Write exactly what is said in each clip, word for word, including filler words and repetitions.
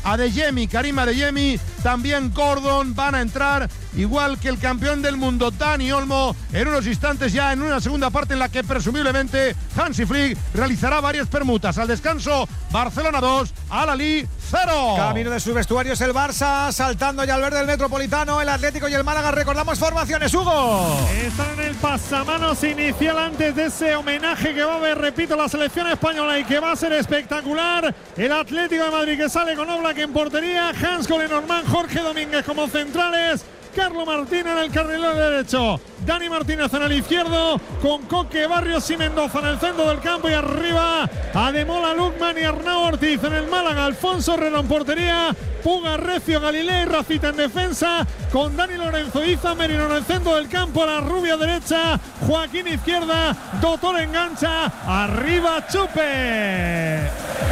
Adeyemi, Karim Adeyemi, también Gordon van a entrar, igual que el campeón del mundo Dani Olmo, en unos instantes ya en una segunda parte en la que presumiblemente Hansi Flick realizará varias permutas. Al descanso, Barcelona dos, Al-Ahly cero. Camino de sus vestuarios el Barça, saltando ya al verde del Metropolitano, el Atlético y el Málaga. Recordamos formaciones, Hugo. Están en el pasamanos inicial antes de ese homenaje que va a haber, repito, la selección española y que va a ser espectacular. El Atlético de Madrid que sale con Oblak en portería, Hans Lenormand, Jorge Domínguez como centrales, Carlo Martín en el carrilero derecho, Dani Martínez en el izquierdo, con Coque, Barrios y Mendoza en el centro del campo, y arriba Ademola, Lukman y Arnau Ortiz en el Málaga, Alfonso Herrero en portería, Puga, Recio, Galilei, Rafita en defensa, con Dani Lorenzo, Iza Merino en el centro del campo, la rubia derecha, Joaquín izquierda, Doctor engancha, arriba Chupe.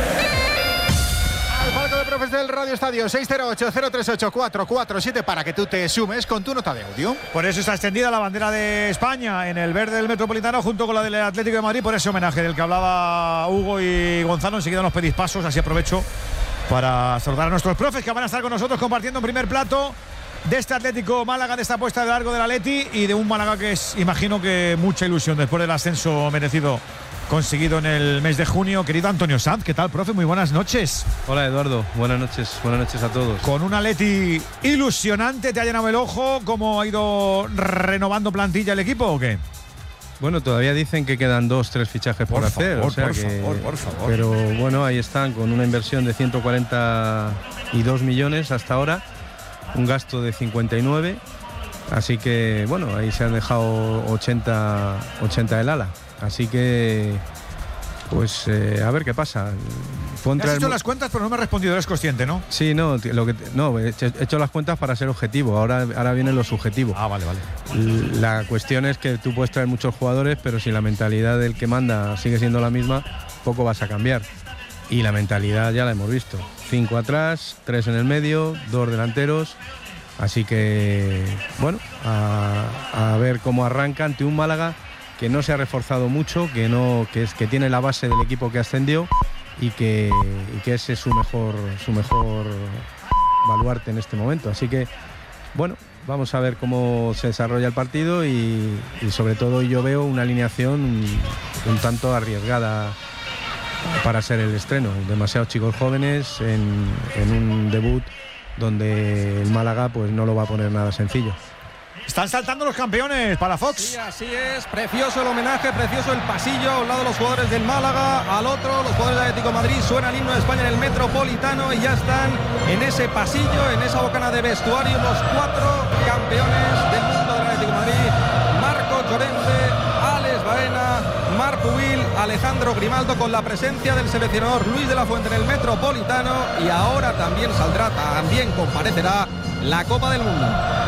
El palco de profes del Radio Estadio, seis cero ocho, cero tres ocho, cuatro cuatro siete, para que tú te sumes con tu nota de audio. Por eso está extendida la bandera de España en el verde del Metropolitano junto con la del Atlético de Madrid, por ese homenaje del que hablaba Hugo y Gonzalo. Enseguida nos pedís pasos, así aprovecho para saludar a nuestros profes que van a estar con nosotros compartiendo un primer plato de este Atlético Málaga, de esta apuesta de largo del Atleti, y de un Málaga que es, imagino que mucha ilusión después del ascenso merecido conseguido en el mes de junio. Querido Antonio Sanz, ¿qué tal, profe? Muy buenas noches. Hola, Eduardo, buenas noches, buenas noches a todos. Con un Atleti ilusionante, ¿te ha llenado el ojo? ¿Cómo ha ido renovando plantilla el equipo o qué? Bueno, todavía dicen que quedan dos, tres fichajes por, por hacer, favor, o sea por que, favor, por favor. Pero bueno, ahí están, con una inversión de ciento cuarenta y dos millones hasta ahora, un gasto de cincuenta y nueve, así que bueno, ahí se han dejado ochenta, ochenta del ala. Así que, pues, eh, a ver qué pasa. Has hecho las cuentas, pero no me has respondido, eres consciente, ¿no? Sí, no, lo que, no he hecho, he hecho las cuentas para ser objetivo, ahora, ahora viene lo subjetivo. Ah, vale, vale. La cuestión es que tú puedes traer muchos jugadores, pero si la mentalidad del que manda sigue siendo la misma, poco vas a cambiar. Y la mentalidad ya la hemos visto. Cinco atrás, tres en el medio, dos delanteros. Así que, bueno, a, a ver cómo arranca ante un Málaga que no se ha reforzado mucho, que no, que es que tiene la base del equipo que ascendió y que, y que ese es su mejor, su mejor baluarte en este momento. Así que, bueno, vamos a ver cómo se desarrolla el partido y, y sobre todo yo veo una alineación un, un tanto arriesgada para ser el estreno. Demasiados chicos jóvenes en, en un debut donde el Málaga pues no lo va a poner nada sencillo. Están saltando los campeones para Fox. Sí, así es. Precioso el homenaje, precioso el pasillo. A un lado los jugadores del Málaga, al otro los jugadores del Atlético de Madrid. Suena el himno de España en el Metropolitano y ya están en ese pasillo, en esa bocana de vestuario, los cuatro campeones del mundo del Atlético de Madrid. Marco Llorente, Alex Baena, Marc Pubil, Alejandro Grimaldo, con la presencia del seleccionador Luis de la Fuente en el Metropolitano. Y ahora también saldrá, también comparecerá la Copa del Mundo.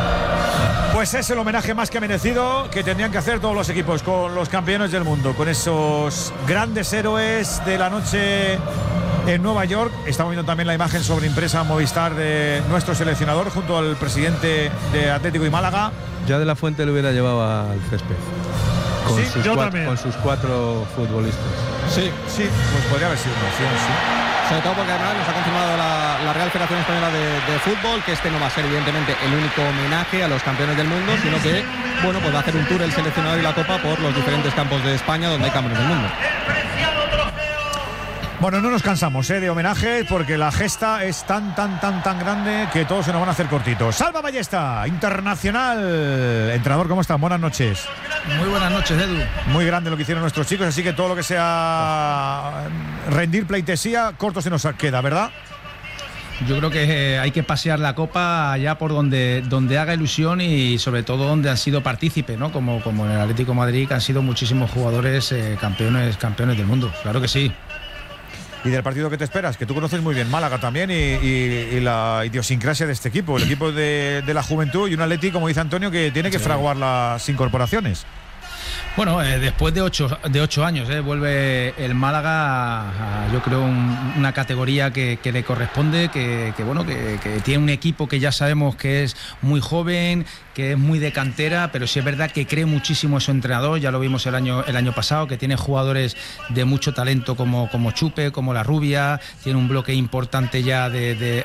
Pues es el homenaje más que merecido que tendrían que hacer todos los equipos con los campeones del mundo, con esos grandes héroes de la noche en Nueva York. Estamos viendo también la imagen sobreimpresa Movistar de nuestro seleccionador junto al presidente de Atlético y Málaga. Ya de la Fuente lo hubiera llevado al césped con, sí, sus, yo cuatro, también. con sus cuatro futbolistas. Sí, sí, pues podría haber sido una opción, sí. Sobre todo porque además nos ha confirmado la, la Real Federación Española de, de Fútbol que este no va a ser evidentemente el único homenaje a los campeones del mundo, sino que bueno, pues va a hacer un tour el seleccionador y la Copa por los diferentes campos de España donde hay campeones del mundo. Bueno, no nos cansamos ¿eh? de homenajes porque la gesta es tan, tan, tan, tan grande que todos se nos van a hacer cortitos. Salva Ballesta, internacional. Entrenador, ¿cómo están? Buenas noches. Muy buenas noches, Edu. Muy grande lo que hicieron nuestros chicos, así que todo lo que sea rendir pleitesía, corto se nos queda, ¿verdad? Yo creo que eh, hay que pasear la Copa allá por donde, donde haga ilusión y sobre todo donde han sido partícipes, ¿no? Como, como en el Atlético de Madrid, que han sido muchísimos jugadores eh, campeones, campeones del mundo. Claro que sí. Y del partido que te esperas, que tú conoces muy bien Málaga también y, y, y la idiosincrasia de este equipo, el equipo de, de la juventud y un Atleti, como dice Antonio, que tiene que fraguar las incorporaciones. Bueno, eh, después de ocho, de ocho años eh, vuelve el Málaga a, a, yo creo, un, una categoría que, que le corresponde, que, que bueno, que, que tiene un equipo que ya sabemos que es muy joven, que es muy de cantera, pero sí es verdad que cree muchísimo en su entrenador. Ya lo vimos el año, el año pasado, que tiene jugadores de mucho talento como, como Chupe, como La Rubia, tiene un bloque importante ya de, de,